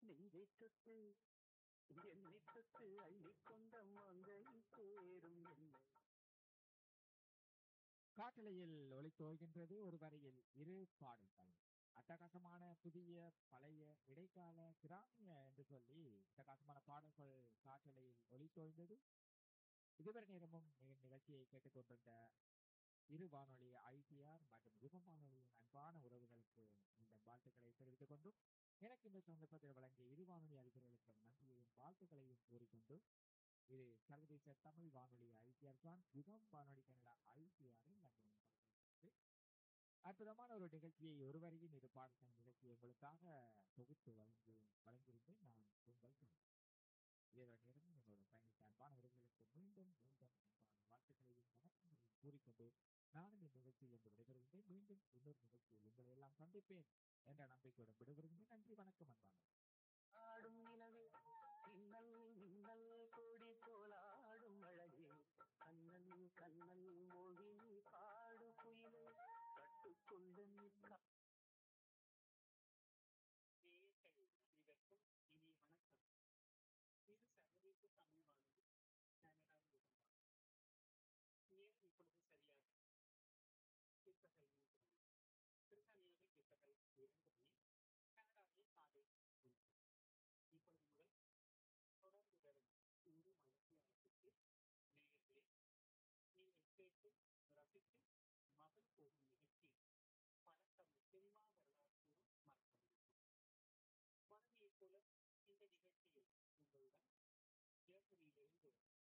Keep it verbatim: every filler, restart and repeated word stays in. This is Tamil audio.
நெஞ்சை தொட்டு என்னை தொட்டு அள்ளிக்கொண்ட மங்கை சேரும் என்னை. காற்றலையில் ஒளித்தோய்கின்றது ஒரு வரியில் இரு பாடல்கள். அட்டகாசமான புதிய பழைய இடைக்கால கிராமிய என்று சொல்லி அட்டகாசமான பாடல்கள் காற்றலையில் ஒளித்தோய்ந்தது. இதுவரை நேரமும் நி- நிகழ்ச்சியை கேட்டுக்கொண்டிருந்த இரு வானொலி ஐடிஆர் மற்றும் யுகம் வானொலியின் அன்பான உறவுகளுக்கு இந்த வாழ்த்துக்களை தெரிவித்துக் கொண்டும் எனக்கு இந்த சந்தர்ப்பத்தில் வழங்கிய இரு வானொலி அதிபர்களுக்கு நன்றியையும் வாழ்த்துக்களையும் கூறிக்கொண்டு இது சர்வதேச தமிழ் வானொலி ஐடிஆர் தான் யுகம் வானொலி கனடா ஐடிஆரின் அற்புதமான ஒரு நிகழ்ச்சியை ஒரு வரையும் இது பாடத்தின் நிகழ்ச்சியை உங்களுக்காக தொகுத்து வழங்கி வழங்கியிருந்தேன் நான் உங்கள் சுமன். இதோட நேரம் என்னோட பயணித்த அன்பான உறவுகளுக்கு மீண்டும் மீண்டும் அன்பான வாழ்த்துக்களையும் வணக்கங்களையும் கூறிக்கொண்டு நானும் இந்த நிகழ்ச்சியில் இருந்து விடைபெறுகின்றேன். மீண்டும் இன்னொரு நிகழ்ச்சியில் உங்களை எல்லாம் சந்திப்பேன் என்ற நம்பிக்கையுடன் விடைபெறுகின்றேன். நன்றி, வணக்கம், அன்பான ஆடும் நிலவே மின்னல் மின்னல் கொடி போலாடும் அழகே கண்ணன் கண்ணன் மொழி பாடு குயிலே கட்டுக்கொண்டு நிற்க. நேயர்கள் அனைவருக்கும் இனிய வணக்கம். இது சர்வதேச தமிழ் வானொலி கனடா யுகம் வானொலி. நேரம் இப்பொழுது சரியாக பிற்பகல் மூன்று மணி. பிரித்தானியாவில் பிற்பகல் இரண்டு மணி, கனடாவில் காலை ஒன்று. இப்பொழுது முதல் தொடர்ந்து வரும் ஒரு மணித்தியாலத்துக்கு நேயர்களே நீங்கள் கேட்டு ரசித்து மகள் போகும் நிகழ்ச்சி பழத்தமிழ் சினிமா வரலாறு கூறும் மறக்க முடியும். வழங்கியைப் போல இந்த நிகழ்ச்சியில் உங்களுடன் ஜெர்மனியிலிருந்து